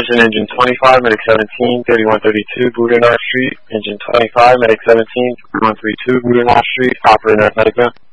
Attention engine 25, medic 17, 3132 Boudernard Street. Engine 25, medic 17, 3132 Boudernard Street. Operator medic man.